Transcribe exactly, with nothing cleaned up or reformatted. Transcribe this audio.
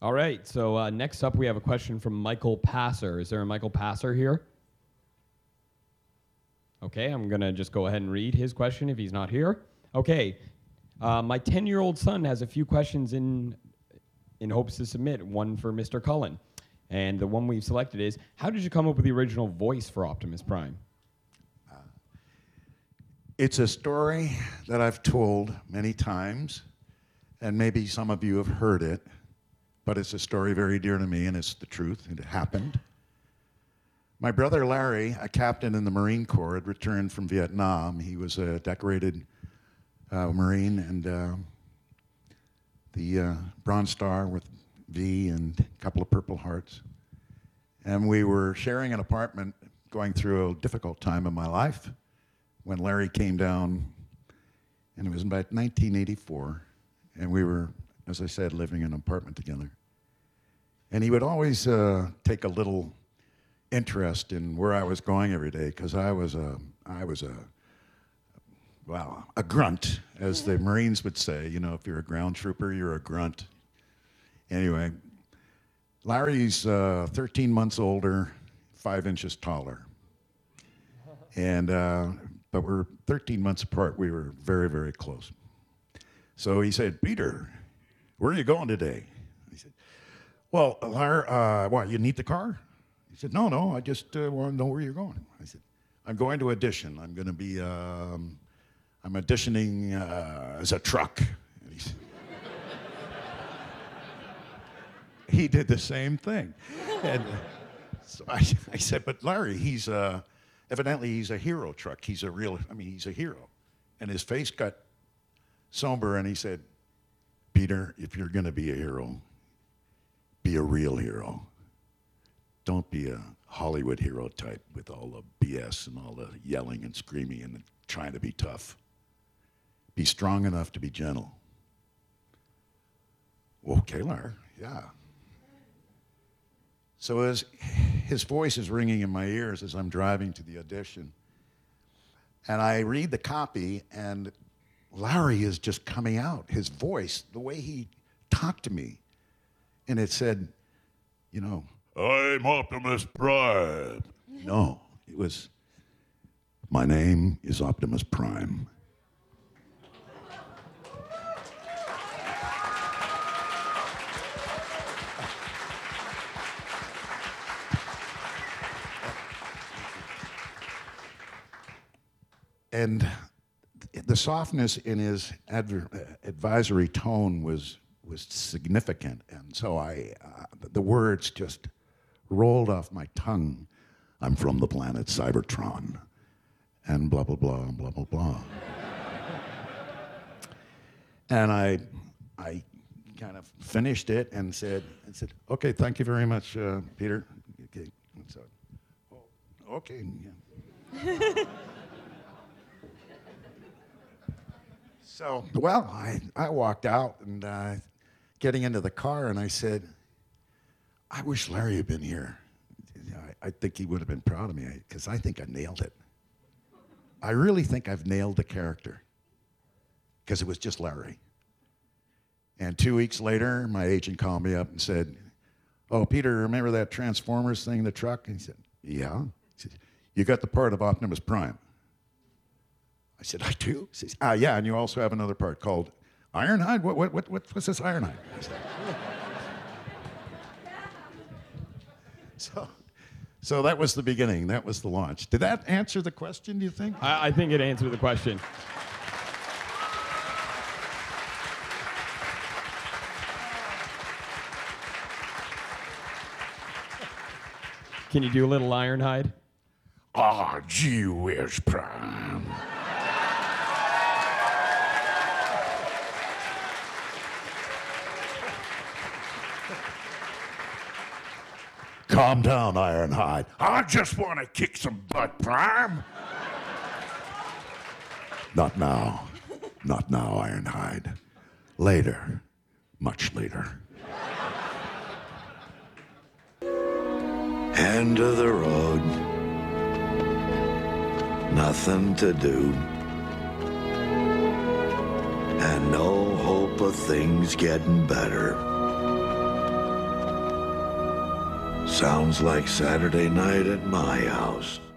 All right, so uh, next up we have a question from Michael Passer. Is there a Michael Passer here? Okay, I'm going to just go ahead and read his question if he's not here. Okay, uh, my ten-year-old son has a few questions in, in hopes to submit, one for Mister Cullen. And the one we've selected is, how did you come up with the original voice for Optimus Prime? Uh, it's a story that I've told many times, and maybe some of you have heard it, but it's a story very dear to me, and it's the truth, and it happened. My brother Larry, a captain in the Marine Corps, had returned from Vietnam. He was a decorated uh, Marine, and uh, the uh, Bronze Star with V and a couple of Purple Hearts. And we were sharing an apartment, going through a difficult time in my life, when Larry came down, and it was about nineteen eighty-four, and we were, as I said, living in an apartment together. And he would always uh, take a little interest in where I was going every day, because I was a, I was a, well, a grunt, as the Marines would say. You know, if you're a ground trooper, you're a grunt. Anyway, Larry's uh, thirteen months older, five inches taller. And, uh, but we're thirteen months apart. We were very, very close. So he said, Peter, where are you going today? I said, well, Larry, uh, what, you need the car? He said, no, no, I just uh, want to know where you're going. I said, I'm going to audition. I'm going to be, um, I'm auditioning uh, as a truck. And he said, he did the same thing. And so I, I said, but Larry, he's, uh, evidently he's a hero truck. He's a real, I mean, he's a hero. And his face got somber, and he said, Peter, if you're going to be a hero, be a real hero. Don't be a Hollywood hero type with all the B S and all the yelling and screaming and trying to be tough. Be strong enough to be gentle. Okay, Larry, yeah. So as his voice is ringing in my ears as I'm driving to the audition, and I read the copy, and Larry is just coming out. His voice, the way he talked to me, and it said, you know, I'm Optimus Prime. No, it was, my name is Optimus Prime. And the softness in his adver advisory tone was was significant, and so I, uh, the words just rolled off my tongue. I'm from the planet Cybertron, and blah blah blah blah blah blah. And I, I kind of finished it and said, and said, okay, thank you very much, uh, Peter. Okay, so, oh, okay. Yeah. So, well, I, I walked out and uh, getting into the car, and I said, I wish Larry had been here. I, I think he would have been proud of me, because I think I nailed it. I really think I've nailed the character, because it was just Larry. And two weeks later, my agent called me up and said, oh, Peter, remember that Transformers thing, the truck? And he said, yeah. He said, you got the part of Optimus Prime. I said, I do? He says, ah, yeah, and you also have another part called Ironhide? What, what, what, what's this Ironhide? I said, so, so that was the beginning. That was the launch. Did that answer the question, do you think? I, I think it answered the question. Can you do a little Ironhide? Ah, oh, gee whiz, Prime. Calm down, Ironhide. I just want to kick some butt, Prime. Not now. Not now, Ironhide. Later. Much later. End of the road. Nothing to do. And no hope of things getting better. Sounds like Saturday night at my house.